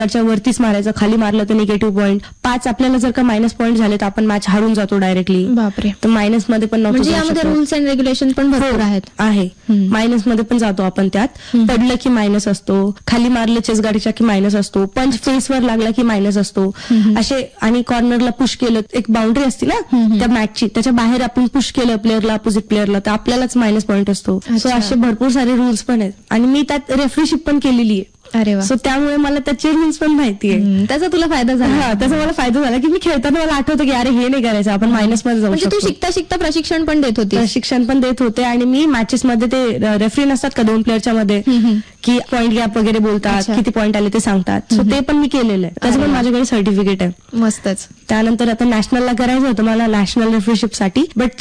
त्याच्या वरतीच मारायचं, खाली मारलं तर निगेटिव्ह पॉईंट. 5 आपल्याला जर का मायनस पॉईंट झाले तर आपण मॅच हारून जातो डायरेक्टली. बापरे. तर मायनस मध्ये पण नव्हतं म्हणजे जाऊ यामध्ये शकत. रूल्स अँड रेग्युलेशन पण भरपूर आहेत. आहे. मायनस मध्ये पण जातो आपण त्यात. पडलं की मायनस असतो, खाली मारलं चेस गाडीच्या की मायनस असतो, पंच फेसवर लागला की मायनस असतो असे. आणि कॉर्नरला पुश केलं, एक बाउंड्री असते ना त्या मॅचची, त्याच्या बाहेर आपण पुश केलं प्लेअरला, अपोजिट प्लेअरला, तर आपल्यालाच मायनस पॉईंट असतो. सो असे भरपूर सारे रूल्स पण आहेत. आणि मी त्यात रेफरीशिप पण केलेली आहे. अरे वा. सो त्यामुळे मला त्याचे रूल्स पण माहिती आहे. त्याचा तुला फायदा झाला. हा, त्याचा मला फायदा झाला की मी खेळताना मला आठवतं की अरे हे नाही करायचं, आपण मायनस मध्ये जाऊ म्हणजे तू शकतो. शिकता शिकता प्रशिक्षण पण देत होती. प्रशिक्षण पण देत होते. आणि मी मॅचेस मध्ये ते रेफरी नसतात का 2 प्लेअरच्या मध्ये, की पॉईंट गॅप वगैरे बोलतात, अच्छा. किती पॉईंट आले ते सांगतात. सो ते पण मी केलेलं आहे. त्याचं पण माझ्याकडे सर्टिफिकेट आहे. मस्तच. त्यानंतर आता नॅशनलला करायचं होतं मला, नॅशनल रेफरीशिप साठी. बट